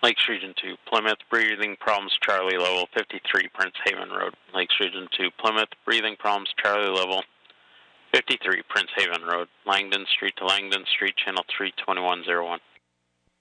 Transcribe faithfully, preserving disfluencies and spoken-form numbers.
Lakes Region two, Plymouth, breathing problems, Charlie level, fifty-three Prince Haven Road. Lakes Region two, Plymouth, breathing problems, Charlie level, fifty-three Prince Haven Road. Langdon Street to Langdon Street, channel three twenty-one oh one.